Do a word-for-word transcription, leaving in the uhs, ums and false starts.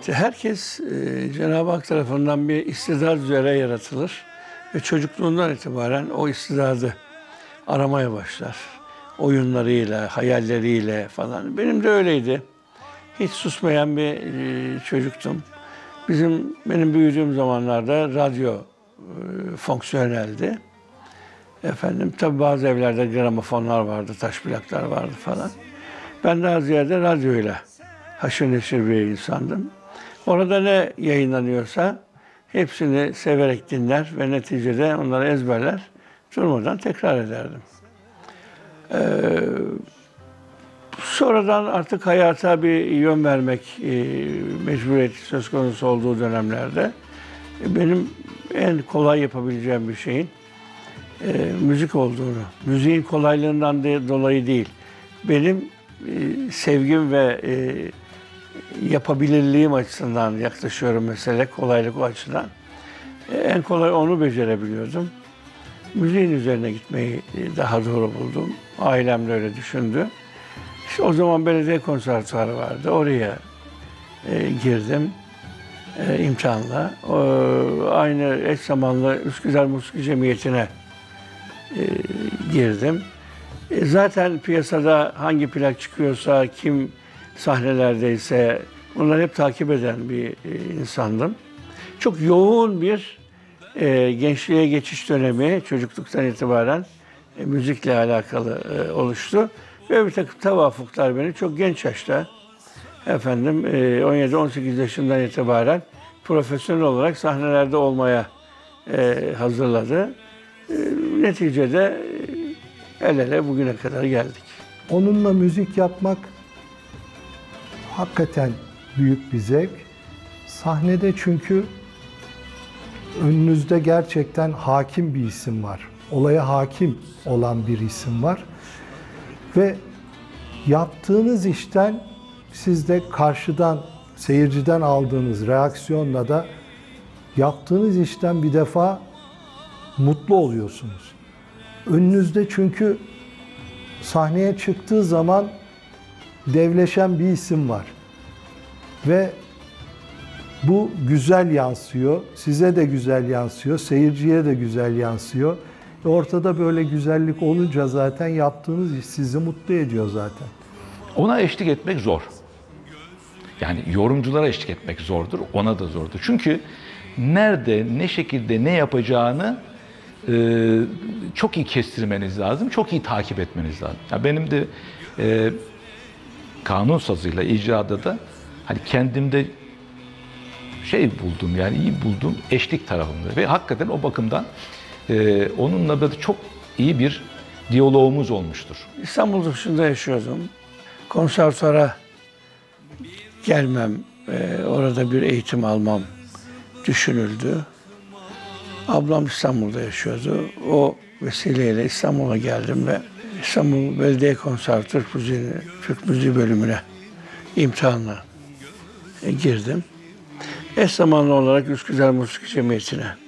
Evet, herkes e, Cenab-ı Hak tarafından bir istidat üzere yaratılır ve çocukluğundan itibaren o istidadı aramaya başlar. Oyunlarıyla, hayalleriyle falan. Benim de öyleydi. Hiç susmayan bir e, çocuktum. Bizim benim büyüdüğüm zamanlarda radyo e, fonksiyoneldi. Efendim, tabii bazı evlerde gramofonlar vardı, taş plaklar vardı falan. Ben daha ziyade radyoyla haşır neşir bir insandım. Orada ne yayınlanıyorsa hepsini severek dinler ve neticede onları ezberler, durmadan tekrar ederdim. Ee, sonradan artık hayata bir yön vermek e, mecburiyeti söz konusu olduğu dönemlerde e, benim en kolay yapabileceğim bir şeyin e, müzik olduğunu, müziğin kolaylığından de, dolayı değil, benim e, sevgim ve e, yapabilirliğim açısından yaklaşıyorum mesele, kolaylık o açıdan. E, en kolay onu becerebiliyordum. Müziğin üzerine gitmeyi daha doğru buldum. Ailem de öyle düşündü. İşte o zaman belediye konservatuarı vardı. Oraya e, girdim e, imtihanla. O, aynı eş zamanlı Üsküdar Musiki Cemiyeti'ne e, girdim. E, zaten piyasada hangi plak çıkıyorsa, kim sahnelerdeyse onları hep takip eden bir e, insandım. Çok yoğun bir e, gençliğe geçiş dönemi çocukluktan itibaren e, müzikle alakalı e, oluştu. Ve bir takım tevafuklar beni çok genç yaşta efendim e, on yedi on sekiz yaşından itibaren profesyonel olarak sahnelerde olmaya e, hazırladı. E, neticede e, el ele bugüne kadar geldik. Onunla müzik yapmak hakikaten büyük bir zevk. Sahnede çünkü önünüzde gerçekten hakim bir isim var. Olaya hakim olan bir isim var. Ve yaptığınız işten siz de karşıdan, seyirciden aldığınız reaksiyonla da yaptığınız işten bir defa mutlu oluyorsunuz. Önünüzde çünkü sahneye çıktığı zaman devleşen bir isim var. Ve bu güzel yansıyor, size de güzel yansıyor, seyirciye de güzel yansıyor. E ortada böyle güzellik olunca zaten yaptığınız iş sizi mutlu ediyor zaten. Ona eşlik etmek zor. Yani yorumculara eşlik etmek zordur, ona da zordur. Çünkü nerede, ne şekilde, ne yapacağını e, çok iyi kestirmeniz lazım, çok iyi takip etmeniz lazım. Ya benim de e, kanun sazıyla icrada da hani kendimde şey buldum, yani iyi buldum eşlik tarafımda ve hakikaten o bakımdan e, onunla da çok iyi bir diyalogumuz olmuştur. İstanbul dışında yaşıyordum. Konservatuara gelmem, e, orada bir eğitim almam düşünüldü. Ablam İstanbul'da yaşıyordu. O vesileyle İstanbul'a geldim ve İstanbul Belediye Konservatuarı Türk Müziği, Türk Müziği bölümüne imtihanla e, girdim. Eş zamanlı olarak Üsküdar Musiki Cemiyeti'ne